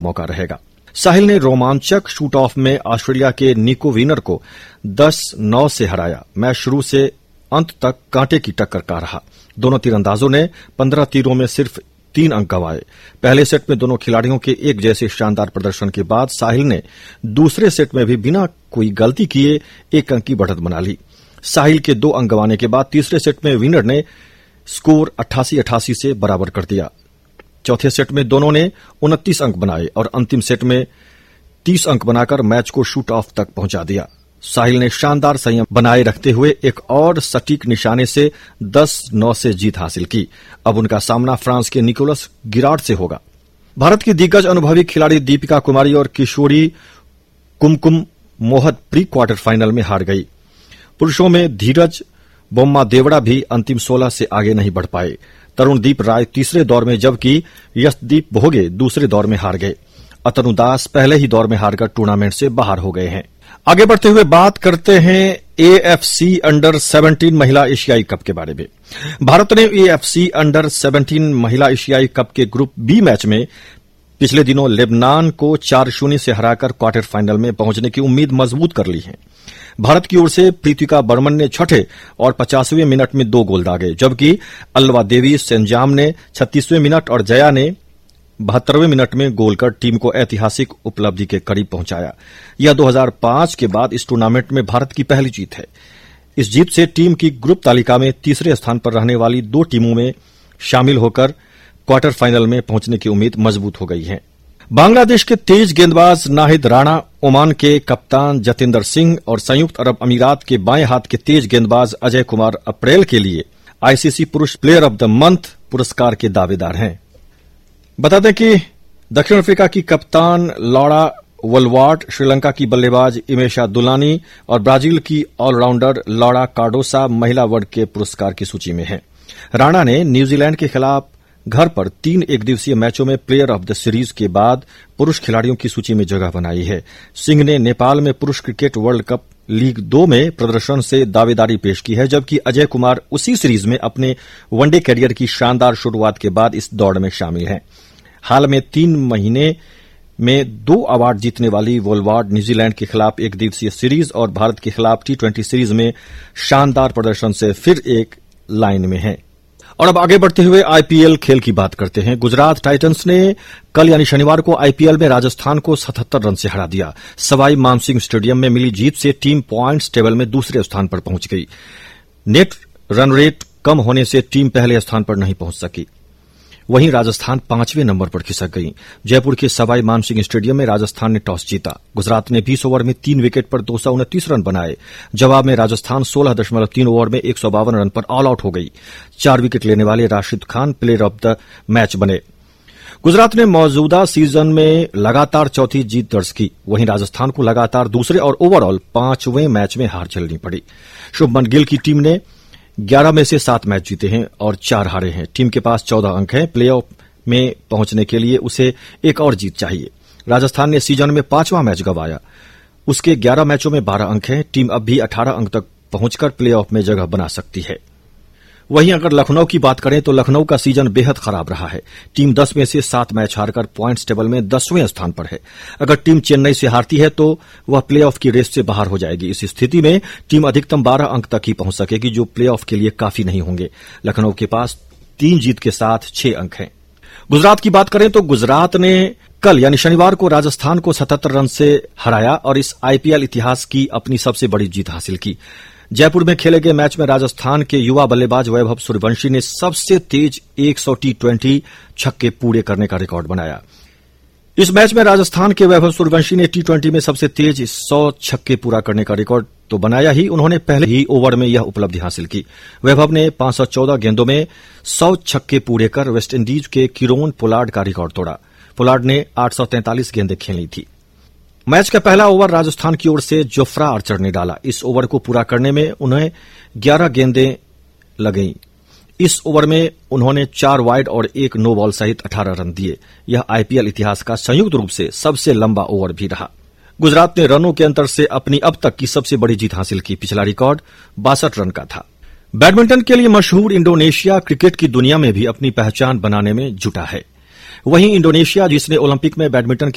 मौका रहेगा। साहिल ने रोमांचक शूट ऑफ में ऑस्ट्रेलिया के निको वीनर को 10-9 से हराया। मैच शुरू से अंत तक कांटे की टक्कर का रहा। दोनों तीरंदाजों ने 15 तीरों में सिर्फ 3 अंक गंवाए। पहले सेट में दोनों खिलाड़ियों के एक जैसे शानदार प्रदर्शन के बाद साहिल ने दूसरे सेट में भी बिना कोई गलती किए 1 अंक की बढ़त बना ली। साहिल के 2 अंक गंवाने के बाद तीसरे सेट में वीनर ने स्कोर 88-88 से बराबर कर दिया। चौथे सेट में दोनों ने 29 अंक बनाए और अंतिम सेट में 30 अंक बनाकर मैच को शूट ऑफ तक पहुंचा दिया। साहिल ने शानदार संयम बनाए रखते हुए एक और सटीक निशाने से 10-9 से जीत हासिल की। अब उनका सामना फ्रांस के निकोलस गिरार्ड से होगा। भारत की दिग्गज अनुभवी खिलाड़ी दीपिका कुमारी और किशोरी कुमकुम मोहत प्री क्वार्टर फाइनल में हार गई। पुरुषों में धीरज बोम्मा देवड़ा भी अंतिम 16 से आगे नहीं बढ़ पाए। तरुणदीप राय तीसरे दौर में जबकि यशदीप भोगे दूसरे दौर में हार गए। अतनु दास पहले ही दौर में हारकर टूर्नामेंट से बाहर हो गए हैं। आगे बढ़ते हुए बात करते हैं AFC अंडर 17 महिला एशियाई कप के बारे में। भारत ने AFC अंडर 17 महिला एशियाई कप के ग्रुप बी मैच में पिछले दिनों लेबनान को 4-0 से हराकर क्वार्टर फाइनल में पहुंचने की उम्मीद मजबूत कर ली है। भारत की ओर से प्रीतिका बर्मन ने छठे और 50वें मिनट में 2 गोल दागे, जबकि अल्वा देवी सेंजाम ने 36वें मिनट और जया ने 72वें मिनट में गोल कर टीम को ऐतिहासिक उपलब्धि के करीब पहुंचाया। यह 2005 के बाद इस टूर्नामेंट में भारत की पहली जीत है। इस जीत से टीम की ग्रुप तालिका में तीसरे स्थान पर रहने वाली 2 टीमों में शामिल होकर क्वार्टर फाइनल में पहुंचने की उम्मीद मजबूत हो गई है। बांग्लादेश के तेज गेंदबाज नाहिद राणा, ओमान के कप्तान जतेंद्र सिंह और संयुक्त अरब अमीरात के बाएं हाथ के तेज गेंदबाज अजय कुमार अप्रैल के लिए ICC पुरुष प्लेयर ऑफ द मंथ पुरस्कार के दावेदार हैं। बता दें कि दक्षिण अफ्रीका की कप्तान लॉरा वलवार्ट, श्रीलंका की बल्लेबाज इमेशा दुलानी और ब्राजील की ऑलराउंडर लॉरा कार्डोसा महिला वर्ग के पुरस्कार की सूची में हैं। राणा ने न्यूजीलैंड के खिलाफ घर पर 3 एकदिवसीय मैचों में प्लेयर ऑफ द सीरीज के बाद पुरुष खिलाड़ियों की सूची में जगह बनाई है। सिंह ने नेपाल में पुरुष क्रिकेट वर्ल्ड कप लीग 2 में प्रदर्शन से दावेदारी पेश की है, जबकि अजय कुमार उसी सीरीज में अपने वनडे कैरियर की शानदार शुरुआत के बाद इस दौड़ में शामिल हैं। हाल में 3 महीने में 2 अवार्ड जीतने वाली वोलवार्ड न्यूजीलैंड के खिलाफ एक दिवसीय सीरीज और भारत के खिलाफ T20 सीरीज में शानदार प्रदर्शन से फिर एक लाइन में है। और अब आगे बढ़ते हुए IPL खेल की बात करते हैं। गुजरात टाइटंस ने कल यानी शनिवार को IPL में राजस्थान को 77 रन से हरा दिया। सवाई मानसिंह स्टेडियम में मिली जीत से टीम पॉइंट्स टेबल में दूसरे स्थान पर पहुंच गई। नेट रन रेट कम होने से टीम पहले स्थान पर नहीं पहुंच सकी। वहीं राजस्थान 5वें नंबर पर खिसक गई। जयपुर के सवाई मानसिंह स्टेडियम में राजस्थान ने टॉस जीता। गुजरात ने 20 ओवर में 3 विकेट पर 229 रन बनाए। जवाब में राजस्थान 16.3 ओवर में 152 रन पर ऑल आउट हो गई। 4 विकेट लेने वाले Rashid Khan player of the match बने। गुजरात ने मौजूदा सीजन में लगातार चौथी जीत दर्ज की। वहीं राजस्थान को लगातार दूसरे और ओवरऑल 5वें मैच में हार झेलनी पड़ी। शुभमन गिल की टीम ने 11 में से 7 मैच जीते हैं और 4 हारे हैं। टीम के पास 14 अंक हैं। प्लेऑफ में पहुंचने के लिए उसे एक और जीत चाहिए। राजस्थान ने सीजन में 5वां मैच गंवाया। उसके 11 मैचों में 12 अंक हैं। टीम अब भी 18 अंक तक पहुंचकर प्लेऑफ में जगह बना सकती है। वहीं अगर लखनऊ की बात करें तो लखनऊ का सीजन बेहद खराब रहा है। टीम 10 में से 7 मैच हारकर पॉइंट्स टेबल में 10वें स्थान पर है। अगर टीम चेन्नई से हारती है तो वह प्लेऑफ की रेस से बाहर हो जाएगी। इस स्थिति में टीम अधिकतम 12 अंक तक ही पहुंच सकेगी, जो प्लेऑफ के लिए काफी नहीं होंगे। लखनऊ के पास 3 जीत के साथ 6 अंक हैं। गुजरात की बात करें तो गुजरात ने कल यानी शनिवार को राजस्थान को 77 रन से हराया और इस IPL इतिहास की अपनी सबसे बड़ी जीत हासिल की। जयपुर में खेले गए मैच में राजस्थान के युवा बल्लेबाज वैभव सूर्यवंशी ने सबसे तेज 100 T20 छक्के पूरे करने का रिकॉर्ड बनाया। इस मैच में राजस्थान के वैभव सूर्यवंशी ने T20 में सबसे तेज 100 छक्के पूरा करने का रिकॉर्ड तो बनाया ही, उन्होंने पहले ही ओवर में यह उपलब्धि हासिल की। वैभव ने 514 गेंदों में 100 छक्के पूरे कर वेस्टइंडीज के किरोन पोलार्ड का रिकॉर्ड तोड़ा। पोलार्ड ने 843 गेंदें खेली थी। मैच का पहला ओवर राजस्थान की ओर से जोफ्रा आर्चर ने डाला। इस ओवर को पूरा करने में उन्हें 11 गेंदें लगीं। इस ओवर में उन्होंने 4 वाइड और 1 नो बॉल सहित 18 रन दिए। यह IPL इतिहास का संयुक्त रूप से सबसे लंबा ओवर भी रहा। गुजरात ने रनों के अंतर से अपनी अब तक की सबसे बड़ी जीत हासिल की। पिछला रिकॉर्ड 62 रन का था। बैडमिंटन के लिए मशहूर इंडोनेशिया क्रिकेट की दुनिया में भी अपनी पहचान बनाने में जुटा है। वहीं इंडोनेशिया जिसने ओलंपिक में बैडमिंटन